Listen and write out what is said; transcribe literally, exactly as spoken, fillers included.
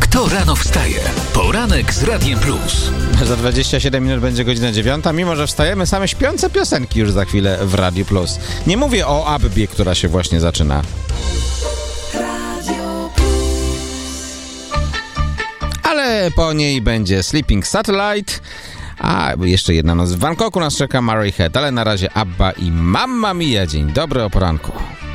Kto rano wstaje? Poranek z Radiem Plus. Za dwadzieścia siedem minut będzie godzina dziewiąta, mimo że wstajemy same śpiące piosenki już za chwilę w Radiu Plus. Nie mówię o Abbie, która się właśnie zaczyna. Ale po niej będzie Sleeping Satellite, a jeszcze jedna noc w Bangkoku nas czeka Murray Head, ale na razie Abba i Mamma Mia. Dzień dobry o poranku.